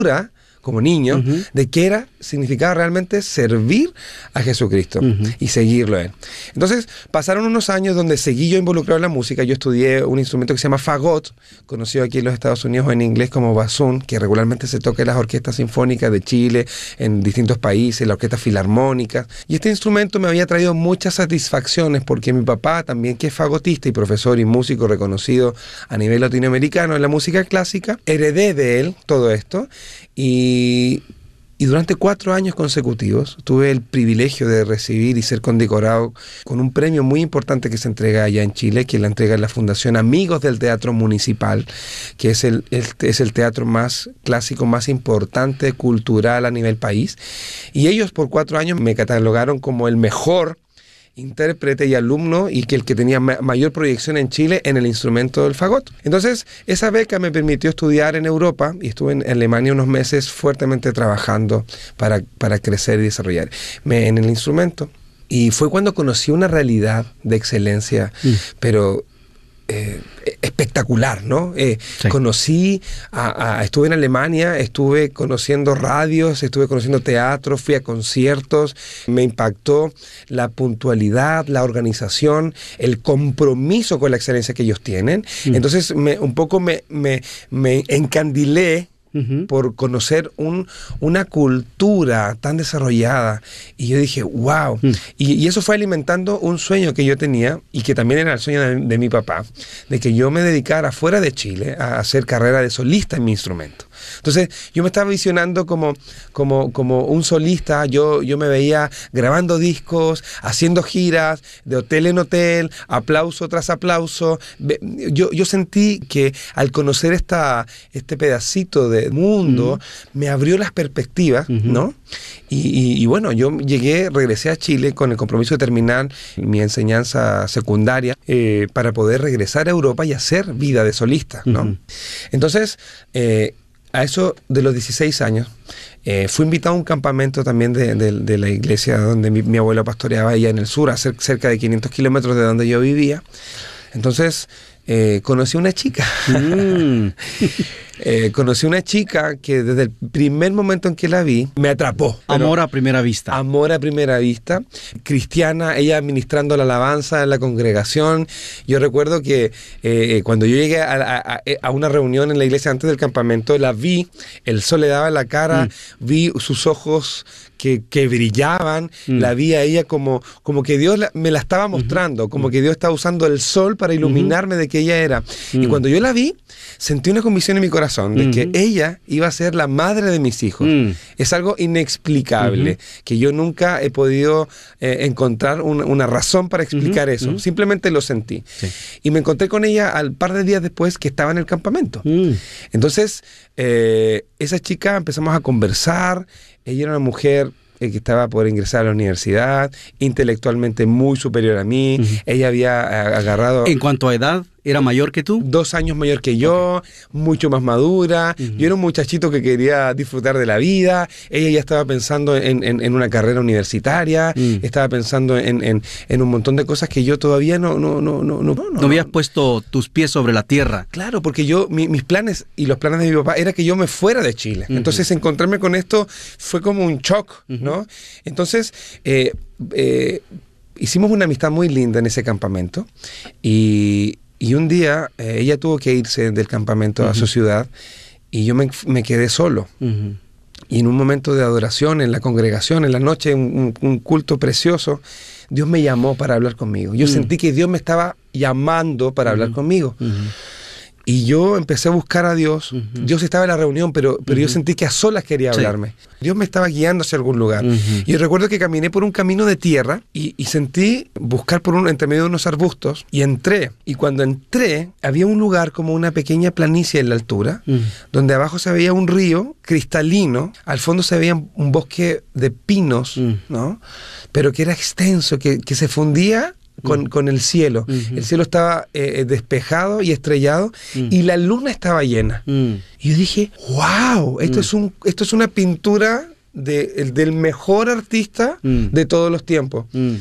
como niño, de qué significaba realmente servir a Jesucristo y seguirlo a Él. Entonces, pasaron unos años donde seguí yo involucrado en la música. Yo estudié un instrumento que se llama fagot, conocido aquí en los Estados Unidos o en inglés como bassoon, que regularmente se toca en las orquestas sinfónicas de Chile, en distintos países, la orquesta filarmónica. Y este instrumento me había traído muchas satisfacciones porque mi papá, también que es fagotista y profesor y músico reconocido a nivel latinoamericano en la música clásica, heredé de él todo esto. Y durante 4 años consecutivos tuve el privilegio de recibir y ser condecorado con un premio muy importante que se entrega allá en Chile, que la entrega la Fundación Amigos del Teatro Municipal, que es el teatro más clásico, más importante, cultural a nivel país. Y ellos por 4 años me catalogaron como el mejor intérprete y alumno y que el que tenía mayor proyección en Chile en el instrumento del fagot. Entonces, esa beca me permitió estudiar en Europa y estuve en Alemania unos meses fuertemente trabajando para crecer y desarrollar en el instrumento. Y fue cuando conocí una realidad de excelencia, pero espectacular, ¿no? Sí. Estuve en Alemania, estuve conociendo radios, estuve conociendo teatro, fui a conciertos, me impactó la puntualidad, la organización, el compromiso con la excelencia que ellos tienen. Entonces, un poco me encandilé por conocer una cultura tan desarrollada. Y yo dije, wow. Y eso fue alimentando un sueño que yo tenía y que también era el sueño de mi papá, de que yo me dedicara fuera de Chile a hacer carrera de solista en mi instrumento. Entonces yo me estaba visionando como un solista. Yo me veía grabando discos, haciendo giras de hotel en hotel, aplauso tras aplauso. Yo sentí que al conocer este pedacito de mundo me abrió las perspectivas, ¿no? Y bueno, yo regresé a Chile con el compromiso de terminar mi enseñanza secundaria para poder regresar a Europa y hacer vida de solista, ¿no? Entonces, a eso de los 16 años, fui invitado a un campamento también de la iglesia donde mi abuelo pastoreaba allá en el sur, a cerca de 500 kilómetros de donde yo vivía. Entonces, conocí a una chica. Conocí a una chica que desde el primer momento en que la vi, me atrapó. Amor a primera vista. Amor a primera vista. Cristiana, ella administrando la alabanza en la congregación. Yo recuerdo que cuando yo llegué a una reunión en la iglesia antes del campamento, la vi, el sol le daba en la cara, vi sus ojos que brillaban, la vi a ella como que Dios me la estaba mostrando, como que Dios estaba usando el sol para iluminarme de que ella era. Y cuando yo la vi, sentí una convicción en mi corazón de que ella iba a ser la madre de mis hijos. Es algo inexplicable, que yo nunca he podido encontrar una razón para explicar eso. Simplemente lo sentí. Sí. Y me encontré con ella al par de días después que estaba en el campamento. Entonces, esa chica empezamos a conversar. Ella era una mujer que estaba por ingresar a la universidad, intelectualmente muy superior a mí. Ella había agarrado... En cuanto a edad, ¿era mayor que tú? 2 años mayor que yo, mucho más madura. Yo era un muchachito que quería disfrutar de la vida. Ella ya estaba pensando en una carrera universitaria, estaba pensando en un montón de cosas que yo todavía no habías puesto tus pies sobre la tierra. Claro, porque mis planes y los planes de mi papá era que yo me fuera de Chile. Entonces encontrarme con esto fue como un shock, ¿no? Entonces hicimos una amistad muy linda en ese campamento y un día ella tuvo que irse del campamento a su ciudad y yo me quedé solo. Y en un momento de adoración en la congregación, en la noche, un culto precioso, Dios me llamó para hablar conmigo. Yo sentí que Dios me estaba llamando para hablar conmigo. Y yo empecé a buscar a Dios. Dios estaba en la reunión, pero yo sentí que a solas quería hablarme. Dios me estaba guiando hacia algún lugar. Y yo recuerdo que caminé por un camino de tierra y sentí buscar entre medio de unos arbustos y entré. Y cuando entré, había un lugar como una pequeña planicie en la altura, donde abajo se veía un río cristalino, al fondo se veía un bosque de pinos, ¿no? Pero que era extenso, que se fundía con el cielo. El cielo estaba despejado y estrellado y la luna estaba llena. Y yo dije, wow, esto es una pintura del mejor artista de todos los tiempos.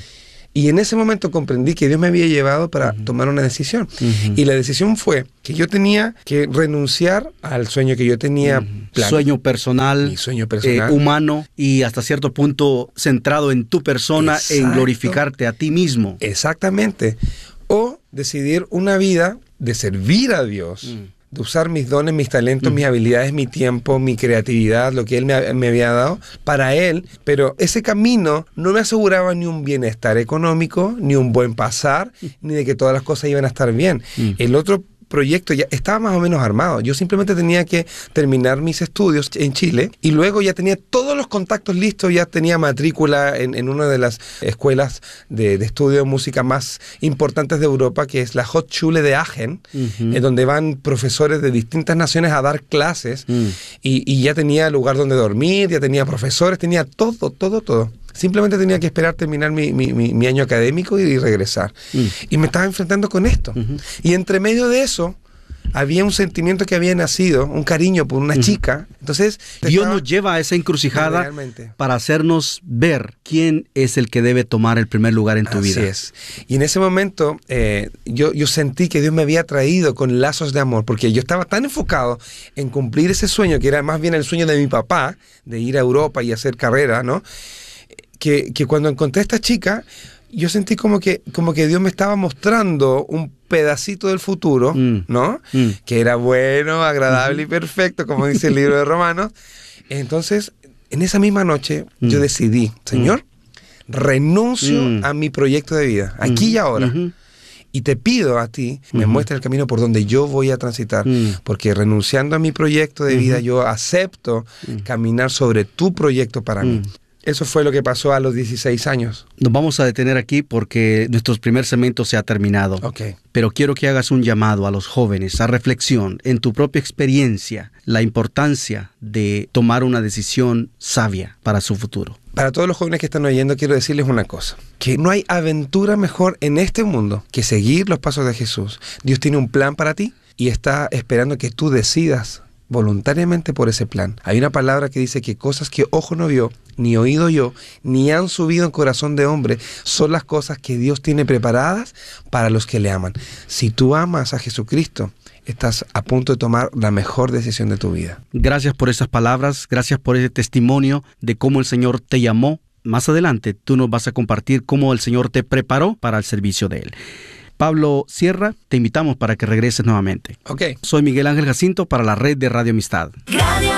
Y en ese momento comprendí que Dios me había llevado para tomar una decisión. Y la decisión fue que yo tenía que renunciar al sueño que yo tenía. Sueño personal, mi sueño personal. Humano y hasta cierto punto centrado en tu persona, en glorificarte a ti mismo. Exactamente. O decidir una vida de servir a Dios. De usar mis dones, mis talentos, mis habilidades, mi tiempo, mi creatividad, lo que Él me había dado para Él. Pero ese camino no me aseguraba ni un bienestar económico, ni un buen pasar, ni de que todas las cosas iban a estar bien. El otro proyecto ya estaba más o menos armado. Yo simplemente tenía que terminar mis estudios en Chile y luego ya tenía todos los contactos listos, ya tenía matrícula en una de las escuelas de estudio de música más importantes de Europa, que es la Hochschule de Aachen, en donde van profesores de distintas naciones a dar clases y ya tenía lugar donde dormir, ya tenía profesores, tenía todo. Simplemente tenía que esperar terminar mi año académico y regresar. Y me estaba enfrentando con esto. Y entre medio de eso, había un sentimiento que había nacido, un cariño por una chica. Entonces, Dios nos lleva a esa encrucijada para hacernos ver quién es el que debe tomar el primer lugar en tu vida. Así es. Y en ese momento, yo sentí que Dios me había traído con lazos de amor, porque yo estaba tan enfocado en cumplir ese sueño, que era más bien el sueño de mi papá, de ir a Europa y hacer carrera, ¿no? Que cuando encontré a esta chica, yo sentí como que Dios me estaba mostrando un pedacito del futuro, ¿no? Que era bueno, agradable y perfecto, como dice el libro de Romanos. Entonces, en esa misma noche, yo decidí, Señor, renuncio a mi proyecto de vida, aquí y ahora. Y te pido a ti, me muestres el camino por donde yo voy a transitar, porque renunciando a mi proyecto de vida, yo acepto caminar sobre tu proyecto para mí. Eso fue lo que pasó a los 16 años. Nos vamos a detener aquí porque nuestro primer segmento se ha terminado. Okay. Pero quiero que hagas un llamado a los jóvenes a reflexión en tu propia experiencia, la importancia de tomar una decisión sabia para su futuro. Para todos los jóvenes que están oyendo, quiero decirles una cosa, que no hay aventura mejor en este mundo que seguir los pasos de Jesús. Dios tiene un plan para ti y está esperando que tú decidas voluntariamente por ese plan. Hay una palabra que dice que cosas que ojo no vio, ni oído yo, ni han subido en corazón de hombre, son las cosas que Dios tiene preparadas para los que le aman. Si tú amas a Jesucristo, estás a punto de tomar la mejor decisión de tu vida. Gracias por esas palabras, gracias por ese testimonio de cómo el Señor te llamó. Más adelante tú nos vas a compartir cómo el Señor te preparó para el servicio de Él. Pablo Sierra, te invitamos para que regreses nuevamente. Ok. Soy Miguel Ángel Jacinto para la red de Radio Amistad.